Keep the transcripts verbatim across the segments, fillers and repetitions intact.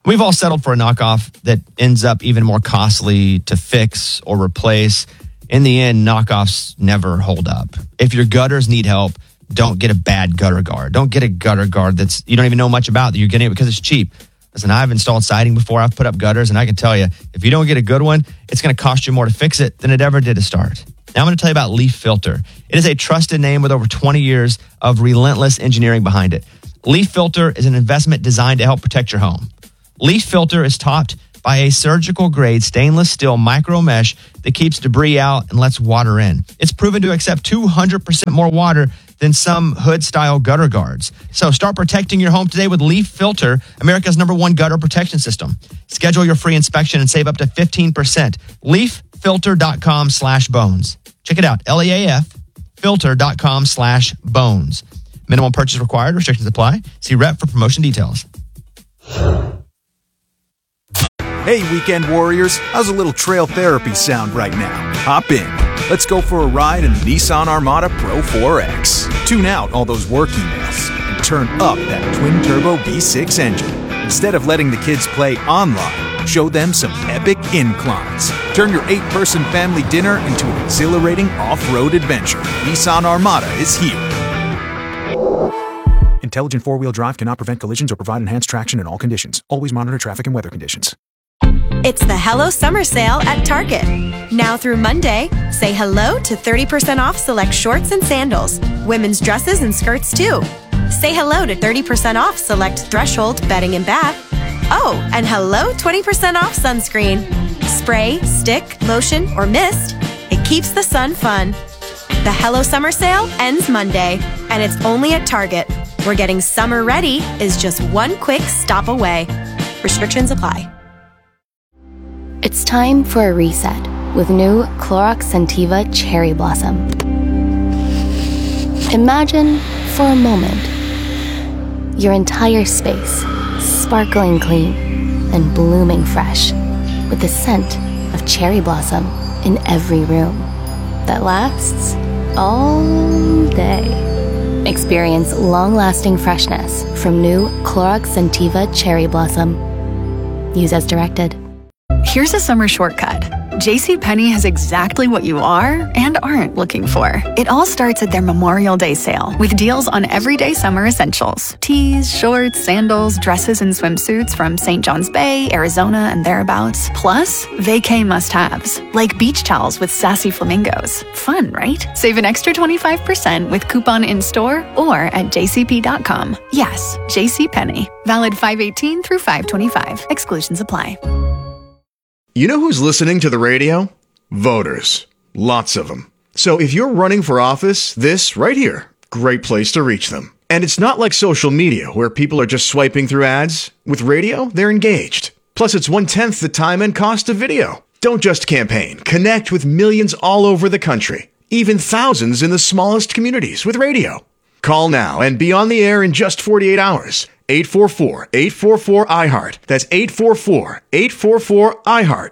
We've all settled for a knockoff that ends up even more costly to fix or replace. In the end, knockoffs never hold up. If your gutters need help, don't get a bad gutter guard. Don't get a gutter guard that's you don't even know much about, that you're getting it because it's cheap. Listen, I've installed siding before. I've put up gutters, and I can tell you, if you don't get a good one, it's going to cost you more to fix it than it ever did to start. Now I'm going to tell you about Leaf Filter. It is a trusted name with over twenty years of relentless engineering behind it. Leaf Filter is an investment designed to help protect your home. Leaf Filter is topped by a surgical-grade stainless steel micro mesh that keeps debris out and lets water in. It's proven to accept two hundred percent more water than some hood-style gutter guards. So start protecting your home today with Leaf Filter, America's number one gutter protection system. Schedule your free inspection and save up to fifteen percent. leaffilter.com slash bones. Check it out, L E A F filter.com slash bones. Minimum purchase required. Restrictions apply. See rep for promotion details. Hey, weekend warriors, how's a little trail therapy sound right now? Hop in. Let's go for a ride in the Nissan Armada Pro four X. Tune out all those work emails and turn up that twin-turbo V six engine. Instead of letting the kids play online, show them some epic inclines. Turn your eight-person family dinner into an exhilarating off-road adventure. Nissan Armada is here. Intelligent four-wheel drive cannot prevent collisions or provide enhanced traction in all conditions. Always monitor traffic and weather conditions. It's the Hello Summer Sale at Target. Now through Monday, say hello to thirty percent off select shorts and sandals, women's dresses and skirts too. Say hello to thirty percent off select Threshold bedding and bath. Oh, and hello twenty percent off sunscreen. Spray, stick, lotion, or mist. It keeps the sun fun. The Hello Summer Sale ends Monday, and it's only at Target, where getting summer ready is just one quick stop away. Restrictions apply. It's time for a reset with new Clorox Scentiva Cherry Blossom. Imagine, for a moment, your entire space sparkling clean and blooming fresh with the scent of cherry blossom in every room that lasts all day. Experience long-lasting freshness from new Clorox Scentiva Cherry Blossom. Use as directed. Here's a summer shortcut. JCPenney has exactly what you are and aren't looking for. It all starts at their Memorial Day sale with deals on everyday summer essentials. Tees, shorts, sandals, dresses, and swimsuits from Saint John's Bay, Arizona, and thereabouts. Plus, vacay must-haves, like beach towels with sassy flamingos. Fun, right? Save an extra twenty-five percent with coupon in-store or at j c p dot com. Yes, JCPenney. Valid five eighteen through five twenty-five. Exclusions apply. You know who's listening to the radio? Voters. Lots of them. So if you're running for office, this right here, great place to reach them. And it's not like social media where people are just swiping through ads. With radio, they're engaged. Plus, it's one-tenth the time and cost of video. Don't just campaign. Connect with millions all over the country. Even thousands in the smallest communities with radio. Call now and be on the air in just forty-eight hours. eight four four, eight four four, I heart. That's eight four four, eight four four, I heart.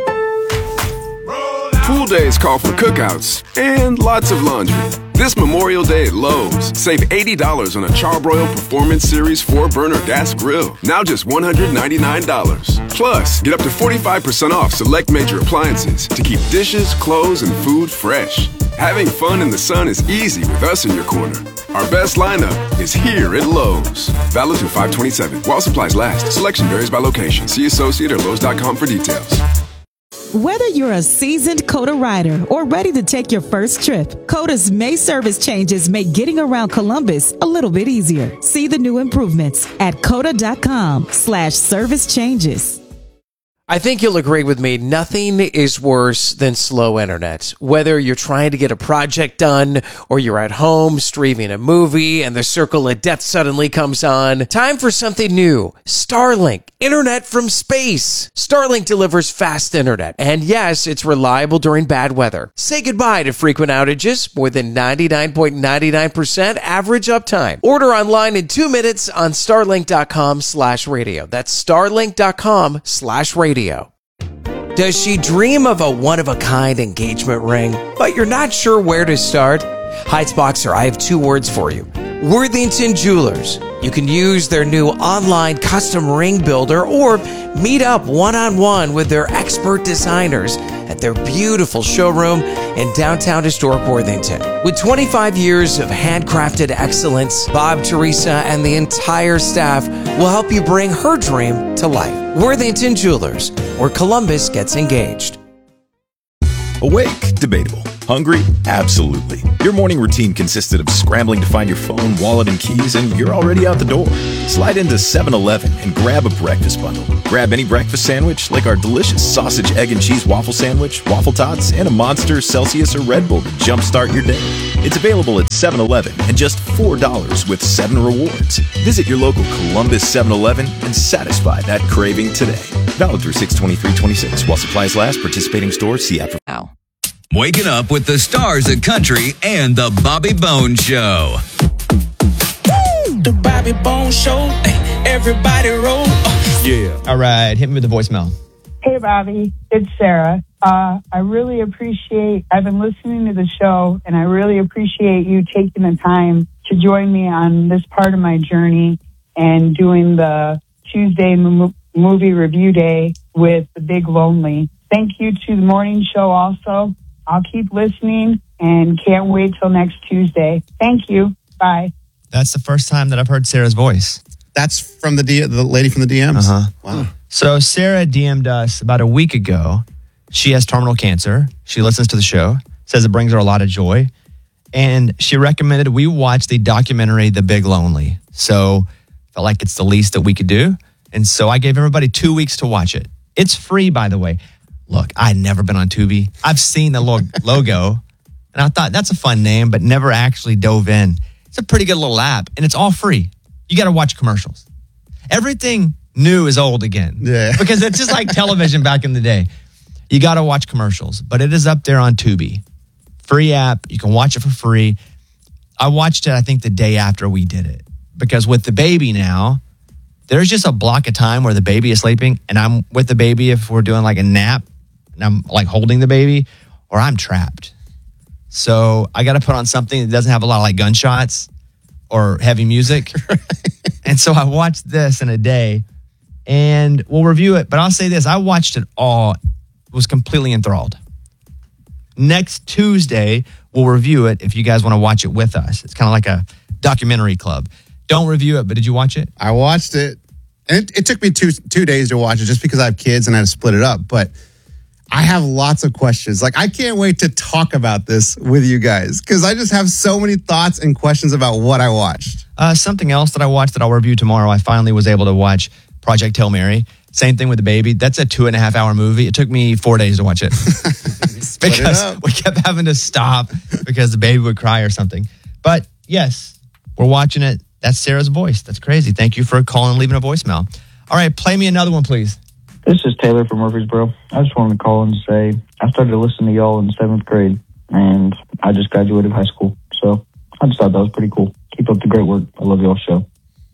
Pool days call for cookouts and lots of laundry. This Memorial Day at Lowe's, save eighty dollars on a Charbroil Performance Series four burner gas grill. Now just one hundred ninety-nine dollars. Plus, get up to forty-five percent off select major appliances to keep dishes, clothes, and food fresh. Having fun in the sun is easy with us in your corner. Our best lineup is here at Lowe's. Valid through five twenty-seven. While supplies last. Selection varies by location. See associate or lowes dot com for details. Whether you're a seasoned Coda rider or ready to take your first trip, Coda's May service changes make getting around Columbus a little bit easier. See the new improvements at coda.com slash service changes. I think you'll agree with me, nothing is worse than slow internet. Whether you're trying to get a project done or you're at home streaming a movie and the circle of death suddenly comes on, time for something new. Starlink, internet from space. Starlink delivers fast internet, and yes, it's reliable during bad weather. Say goodbye to frequent outages, more than ninety-nine point nine nine percent average uptime. Order online in two minutes on starlink.com slash radio. That's starlink.com slash radio. Does she dream of a one-of-a-kind engagement ring, but you're not sure where to start? Heights Boxer, I have two words for you. Worthington Jewelers. You can use their new online custom ring builder or meet up one-on-one with their expert designers at their beautiful showroom in downtown historic Worthington. With twenty-five years of handcrafted excellence, Bob, Teresa, and the entire staff will help you bring her dream to life. Worthington Jewelers, where Columbus gets engaged. Awake? Debatable. Hungry? Absolutely. Your morning routine consisted of scrambling to find your phone, wallet, and keys, and you're already out the door. Slide into seven eleven and grab a breakfast bundle. Grab any breakfast sandwich, like our delicious sausage, egg, and cheese waffle sandwich, waffle tots, and a Monster, Celsius, or Red Bull to jumpstart your day. It's available at seven eleven and just four dollars with seven rewards. Visit your local Columbus seven eleven and satisfy that craving today. Valid through six twenty-three twenty-six. While supplies last, participating stores, see app for now. Waking up with the stars of country and the Bobby Bones Show. Woo! The Bobby Bones Show. Everybody roll. Uh. Yeah. All right. Hit me with the voicemail. Hey, Bobby. It's Sarah. Uh, I really appreciate, I've been listening to the show, and I really appreciate you taking the time to join me on this part of my journey and doing the Tuesday m- movie review day with The Big Lonely. Thank you to the morning show also. I'll keep listening and can't wait till next Tuesday. Thank you. Bye. That's the first time that I've heard Sarah's voice. That's from the D- the lady from the D Ms? Uh-huh. Wow. So Sarah D M'd us about a week ago. She has terminal cancer. She listens to the show, says it brings her a lot of joy. And she recommended we watch the documentary, The Big Lonely. So felt like it's the least that we could do. And so I gave everybody two weeks to watch it. It's free, by the way. Look, I'd never been on Tubi. I've seen the lo- logo, and I thought that's a fun name, but never actually dove in. It's a pretty good little app, and it's all free. You got to watch commercials. Everything new is old again. Yeah. Because it's just like television back in the day. You got to watch commercials, but it is up there on Tubi. Free app. You can watch it for free. I watched it, I think, the day after we did it, because with the baby now, there's just a block of time where the baby is sleeping, and I'm with the baby if we're doing like a nap, and I'm like holding the baby, or I'm trapped. So I got to put on something that doesn't have a lot of like gunshots or heavy music. And so I watched this in a day, and we'll review it. But I'll say this, I watched it all, was completely enthralled. Next Tuesday, we'll review it if you guys want to watch it with us. It's kind of like a documentary club. Don't review it, but did you watch it? I watched it. And it, it took me two two days to watch it just because I have kids and I had to split it up. But I have lots of questions. Like, I can't wait to talk about this with you guys because I just have so many thoughts and questions about what I watched. Uh, something else that I watched that I'll review tomorrow, I finally was able to watch Project Hail Mary. Same thing with the baby. That's a two and a half hour movie. It took me four days to watch it because it we kept having to stop because the baby would cry or something. But yes, we're watching it. That's Sarah's voice. That's crazy. Thank you for calling and leaving a voicemail. All right, play me another one, please. This is Taylor from Murfreesboro. I just wanted to call and say I started to listen to y'all in seventh grade, and I just graduated high school. So I just thought that was pretty cool. Keep up the great work. I love y'all's show.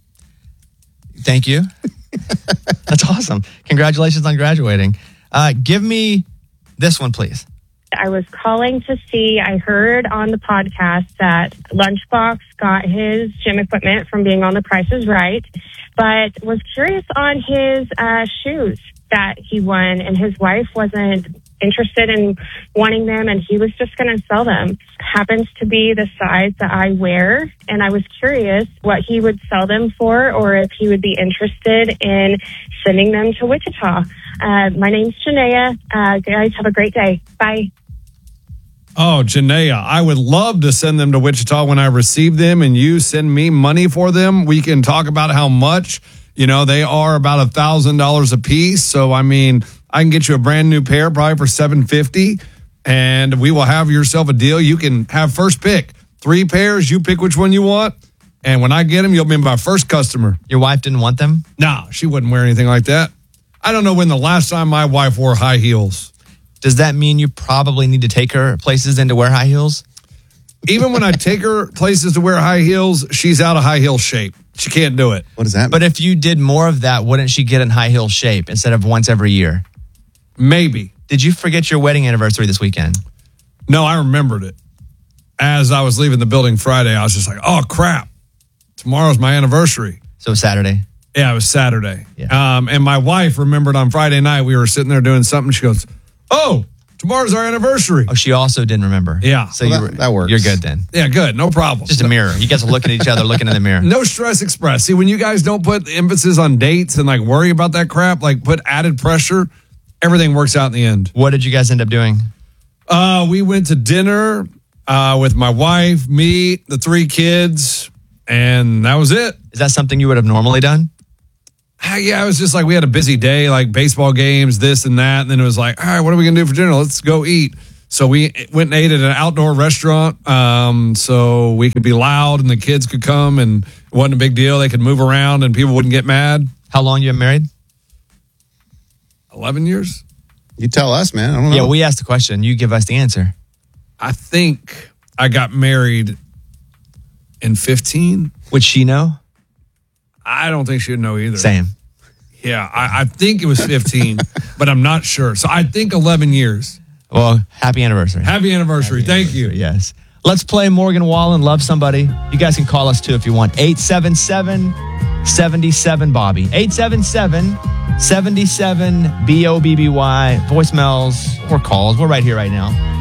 Thank you. That's awesome. Congratulations on graduating. Uh, give me this one, please. I was calling to see, I heard on the podcast that Lunchbox got his gym equipment from being on The Price is Right, but was curious on his uh, shoes that he won, and his wife wasn't interested in wanting them, and he was just going to sell them. Happens to be the size that I wear, and I was curious what he would sell them for, or if he would be interested in sending them to Wichita. Uh, my name's Janaea. Uh, guys, have a great day. Bye. Oh, Janaea, I would love to send them to Wichita when I receive them and you send me money for them. We can talk about how much. You know, they are about one thousand dollars a piece. So, I mean, I can get you a brand new pair probably for seven hundred fifty dollars, and we will have yourself a deal. You can have first pick. Three pairs, you pick which one you want. And when I get them, you'll be my first customer. Your wife didn't want them? No, she wouldn't wear anything like that. I don't know when the last time my wife wore high heels. Does that mean you probably need to take her places and to wear high heels? Even when I take her places to wear high heels, she's out of high heel shape. She can't do it. What does that mean? But if you did more of that, wouldn't she get in high heel shape instead of once every year? Maybe. Did you forget your wedding anniversary this weekend? No, I remembered it. As I was leaving the building Friday, I was just like, oh, crap. Tomorrow's my anniversary. So Saturday. Yeah, it was Saturday. Um, and my wife remembered on Friday night, we were sitting there doing something. She goes, oh, tomorrow's our anniversary. Oh, she also didn't remember. Yeah. So you were, that works. You're good then. Yeah, good. No problem. Just a mirror. You guys are looking at each other, looking in the mirror. No stress express. See, when you guys don't put emphasis on dates and like worry about that crap, like put added pressure, everything works out in the end. What did you guys end up doing? Uh, we went to dinner uh, with my wife, me, the three kids, and that was it. Is that something you would have normally done? Uh, yeah, it was just like we had a busy day, like baseball games, this and that. And then it was like, all right, what are we going to do for dinner? Let's go eat. So we went and ate at an outdoor restaurant um, so we could be loud and the kids could come and it wasn't a big deal. They could move around and people wouldn't get mad. How long you been married? eleven years. You tell us, man. I don't know. Yeah, we asked the question. You give us the answer. I think I got married in fifteen. Would she know? I don't think she would know either. Same. Yeah, I, I think it was fifteen, but I'm not sure. So I think eleven years. Well, happy anniversary. Happy anniversary. Happy Thank anniversary, you. Yes. Let's play Morgan Wallen, Love Somebody. You guys can call us too if you want. eight seven seven, seven seven, Bobby. eight seven seven, seven seven, B O B B Y. Voicemails or calls. We're right here right now.